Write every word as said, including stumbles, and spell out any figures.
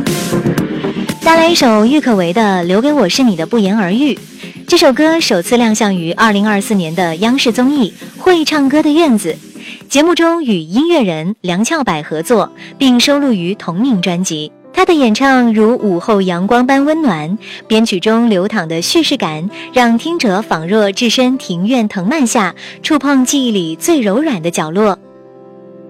带来一首郁可唯的《留给我是你的不言而喻》。这首歌首次亮相于二零二四年的央视综艺《会唱歌的院子》节目中，与音乐人梁翘柏合作，并收录于同名专辑。他的演唱如午后阳光般温暖，编曲中流淌的叙事感让听者仿若置身庭院藤蔓下，触碰记忆里最柔软的角落。